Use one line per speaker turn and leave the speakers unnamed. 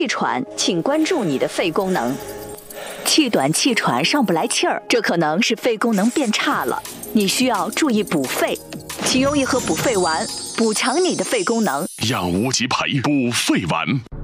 气喘，请关注你的肺功能。气短气喘上不来气儿，这可能是肺功能变差了，你需要注意补肺。请用一盒补肺丸，补强你的肺功能，
让无极牌补肺丸。